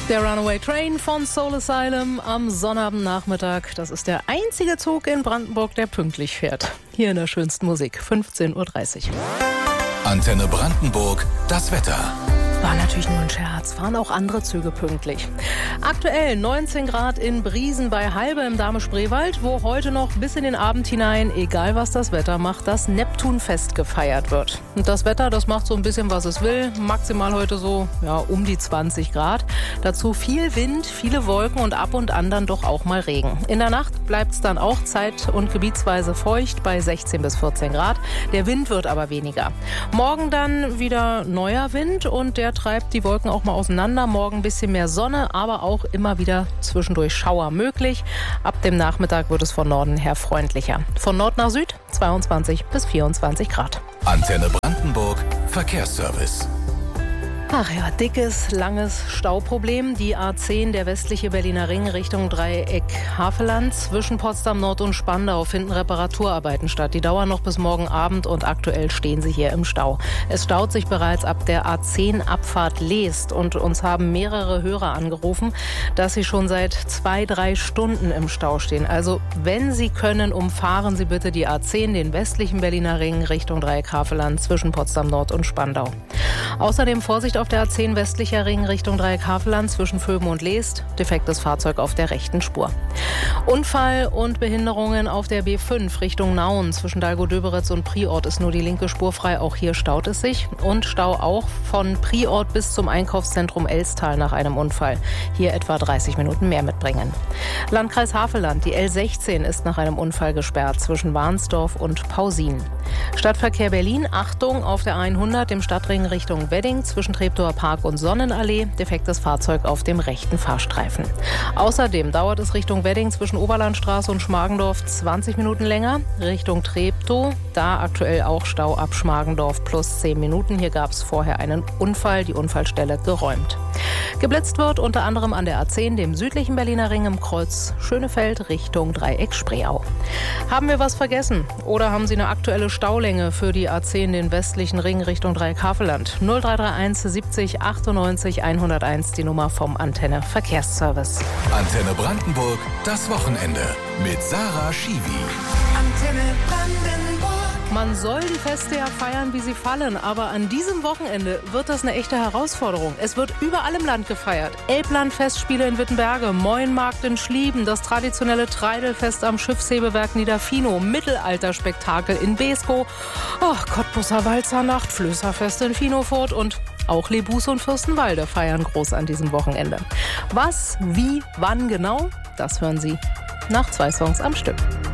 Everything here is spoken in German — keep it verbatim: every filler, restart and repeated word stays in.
Der Runaway Train von Soul Asylum am Sonnabendnachmittag. Das ist der einzige Zug in Brandenburg, der pünktlich fährt. Hier in der schönsten Musik, fünfzehn Uhr dreißig. Antenne Brandenburg, das Wetter. War natürlich nur ein Scherz, fahren auch andere Züge pünktlich. Aktuell neunzehn Grad in Briesen bei Halbe im Dahme-Spreewald, wo heute noch bis in den Abend hinein, egal was das Wetter macht, das Neptunfest gefeiert wird. Und das Wetter, das macht so ein bisschen, was es will. Maximal heute so ja, um die zwanzig Grad. Dazu viel Wind, viele Wolken und ab und an dann doch auch mal Regen. In der Nacht bleibt es dann auch zeit- und gebietsweise feucht bei sechzehn bis vierzehn Grad. Der Wind wird aber weniger. Morgen dann wieder neuer Wind und der treibt die Wolken auch mal auseinander. Morgen ein bisschen mehr Sonne, aber auch immer wieder zwischendurch Schauer möglich. Ab dem Nachmittag wird es von Norden her freundlicher. Von Nord nach Süd zweiundzwanzig bis vierundzwanzig Grad. Antenne Brandenburg, Verkehrsservice. Ach ja, dickes, langes Stauproblem. Die A zehn, der westliche Berliner Ring Richtung Dreieck Havelland. Zwischen Potsdam Nord und Spandau finden Reparaturarbeiten statt. Die dauern noch bis morgen Abend und aktuell stehen sie hier im Stau. Es staut sich bereits ab der A zehn Abfahrt Leest und uns haben mehrere Hörer angerufen, dass sie schon seit zwei, drei Stunden im Stau stehen. Also wenn Sie können, umfahren Sie bitte die A zehn, den westlichen Berliner Ring Richtung Dreieck Havelland zwischen Potsdam Nord und Spandau. Außerdem Vorsicht auf der A zehn westlicher Ring Richtung Dreieck Havelland zwischen Vöben und Leest. Defektes Fahrzeug auf der rechten Spur. Unfall und Behinderungen auf der B fünf Richtung Nauen. Zwischen Dalgo-Döberitz und Priort ist nur die linke Spur frei. Auch hier staut es sich. Und Stau auch von Priort bis zum Einkaufszentrum Elstal nach einem Unfall. Hier etwa dreißig Minuten mehr mitbringen. Landkreis Havelland. Die L sechzehn ist nach einem Unfall gesperrt zwischen Warnsdorf und Pausin. Stadtverkehr Berlin. Achtung auf der hundert im Stadtring Richtung Wedding zwischen Treptower Park und Sonnenallee. Defektes Fahrzeug auf dem rechten Fahrstreifen. Außerdem dauert es Richtung Wedding zwischen Oberlandstraße und Schmargendorf zwanzig Minuten länger. Richtung Treptow, da aktuell auch Stau ab Schmargendorf plus zehn Minuten. Hier gab es vorher einen Unfall, die Unfallstelle geräumt. Geblitzt wird unter anderem an der A zehn, dem südlichen Berliner Ring im Kreuz Schönefeld Richtung Dreieck Spreeau. Haben wir was vergessen? Oder haben Sie eine aktuelle Staulänge für die A zehn, den westlichen Ring Richtung Dreieck Havelland? null drei drei eins siebzig achtundneunzig hunderteins, die Nummer vom Antenne Verkehrsservice. Antenne Brandenburg, das Wochenende mit Sarah Schiwi. Antenne Brandenburg. Man soll die Feste ja feiern, wie sie fallen, aber an diesem Wochenende wird das eine echte Herausforderung. Es wird überall im Land gefeiert. Elbland-Festspiele in Wittenberge, Moinmarkt in Schlieben, das traditionelle Treidelfest am Schiffshebewerk Niederfino, Mittelalterspektakel in Beeskow, oh, Cottbusser Walzernacht, Flößerfest in Finofurt und auch Lebus und Fürstenwalde feiern groß an diesem Wochenende. Was, wie, wann genau, das hören Sie nach zwei Songs am Stück.